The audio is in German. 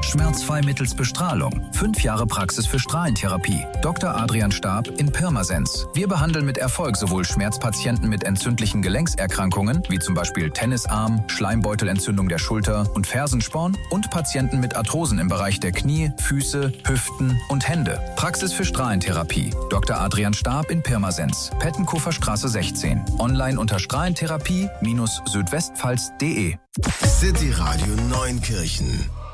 Schmerzfrei mittels Bestrahlung. 5 Jahre Praxis für Strahlentherapie. Dr. Adrian Staab in Pirmasens. Wir behandeln mit Erfolg sowohl Schmerzpatienten mit entzündlichen Gelenkserkrankungen, wie zum Beispiel Tennisarm, Schleimbeutelentzündung der Schulter und Fersensporn und Patienten mit Arthrosen im Bereich der Knie, Füße, Hüften und Hände. Praxis für Strahlentherapie. Dr. Adrian Staab in Pirmasens. Pettenkofer Straße 16. Online unter strahlentherapie-südwestpfalz.de. City Radio Neunkirchen